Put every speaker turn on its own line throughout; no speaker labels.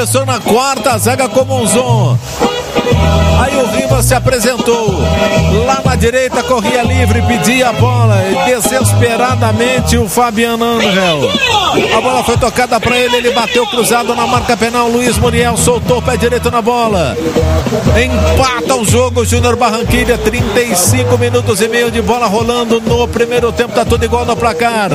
começou na quarta zaga com Monzon. Aí o Rivas se apresentou. Lá na direita corria livre, pedia a bola. E desesperadamente o Fabiano Angel. A bola foi tocada para ele, ele bateu cruzado na marca penal. Luiz Muriel soltou o pé direito na bola. Empata o jogo, Júnior Barranquilla. 35 minutos e meio de bola rolando no primeiro tempo. Tá tudo igual no placar.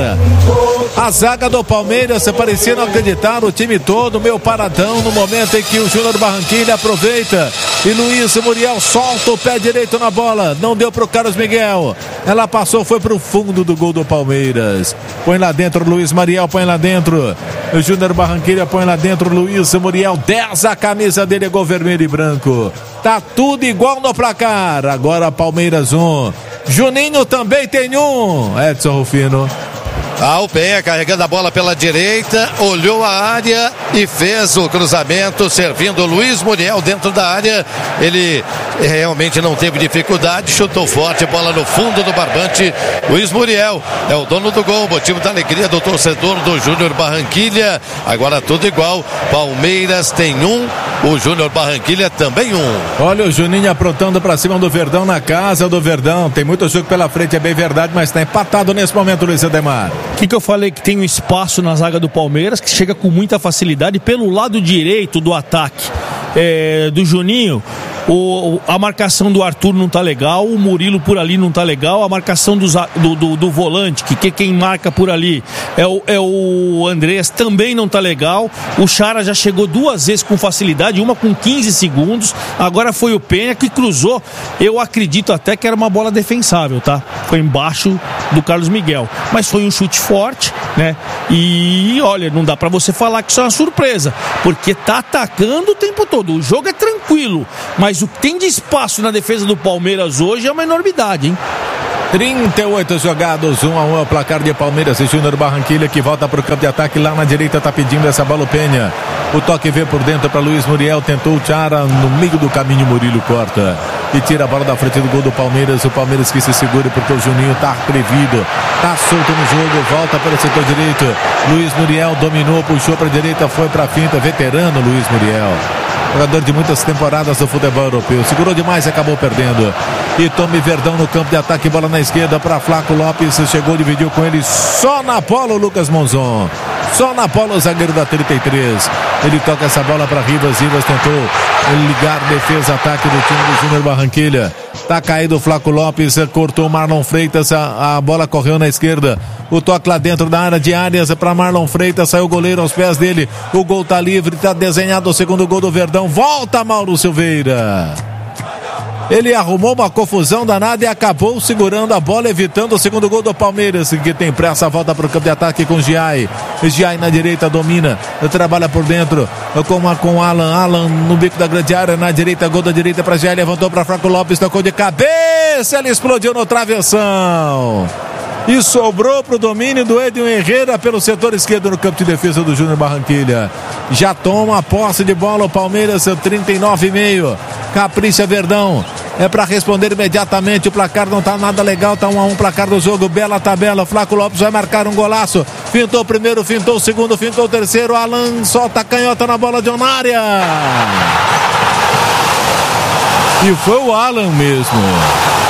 A zaga do Palmeiras parecia não acreditar, o time todo meio paradão no momento em que o Júnior Barranquilla aproveita. E Luiz Muriel solta o pé direito na bola. Não deu pro Carlos Miguel. Ela passou, foi pro fundo do gol do Palmeiras. Põe lá dentro, Luiz Muriel, põe lá dentro. O Júnior Barranquilla põe lá dentro, Luiz Muriel. 10 a camisa dele, é gol vermelho e branco. Tá tudo igual no placar. Agora Palmeiras 1. Juninho também tem 1. Edson Rufino.
O Penha carregando a bola pela direita, olhou a área e fez o cruzamento, servindo o Luiz Muriel dentro da área. Ele realmente não teve dificuldade, chutou forte, bola no fundo do barbante. Luiz Muriel é o dono do gol, motivo da alegria do torcedor do Júnior Barranquilla. Agora tudo igual, Palmeiras tem 1, o Júnior Barranquilla também 1.
Olha o Juninho aprontando pra cima do Verdão, na casa do Verdão. Tem muito jogo pela frente, é bem verdade, mas tá empatado nesse momento, Luiz Ademar.
O que eu falei? Que tem um espaço na zaga do Palmeiras que chega com muita facilidade pelo lado direito do ataque do Juninho. A marcação do Arthur não tá legal, o Murilo por ali não tá legal, a marcação do volante, que quem marca por ali é o Andrés, também não tá legal. O Chara já chegou 2 vezes com facilidade, uma com 15 segundos, agora foi o Penha que cruzou. Eu acredito até que era uma bola defensável, tá? Foi embaixo do Carlos Miguel, mas foi um chute forte, né? E olha, não dá pra você falar que isso é uma surpresa, porque tá atacando o tempo todo, o jogo é tranquilo, mas o que tem de espaço na defesa do Palmeiras hoje é uma enormidade, hein?
38 jogados, 1-1 é o placar de Palmeiras e Júnior Barranquilla, que volta para o campo de ataque. Lá na direita tá pedindo essa bola o Penha. O toque veio por dentro para Luiz Muriel, tentou o Chara no meio do caminho, Murilo corta e tira a bola da frente do gol do Palmeiras. O Palmeiras que se segura porque o Juninho tá atrevido, tá solto no jogo, volta para o setor direito. Luiz Muriel dominou, puxou para a direita, foi para a finta, veterano Luiz Muriel. Jogador de muitas temporadas do futebol europeu. Segurou demais e acabou perdendo. E Tome Verdão no campo de ataque. Bola na esquerda para Flaco Lopes. Chegou, dividiu com ele. Só na bola o Lucas Monzon. Só na bola o zagueiro da 33. Ele toca essa bola para Rivas. Rivas tentou ligar defesa, ataque do time do Júnior Barranquilla. Tá caído o Flaco Lopes. Cortou o Marlon Freitas. A bola correu na esquerda. O toque lá dentro da área de Arias para Marlon Freitas. Saiu o goleiro aos pés dele. O gol tá livre. Tá desenhado o segundo gol do Verdão. Volta Mauro Silveira. Ele arrumou uma confusão danada e acabou segurando a bola, evitando o segundo gol do Palmeiras, que tem pressa, volta para o campo de ataque com Giai. Giai na direita domina, trabalha por dentro com Alan no bico da grande área, na direita, gol da direita para Giai, levantou para Flaco Lopes, tocou de cabeça, ele explodiu no travessão. E sobrou para o domínio do Edson Herrera pelo setor esquerdo no campo de defesa do Júnior Barranquilla. Já toma a posse de bola o Palmeiras, 39,5. Capricha Verdão. É para responder imediatamente. O placar não tá nada legal. Tá 1-1 placar do jogo. Bela tabela. Flaco Lopes vai marcar um golaço. Fintou o primeiro, fintou o segundo, fintou o terceiro. Alan solta a canhota na bola de Onária. E foi o Alan mesmo.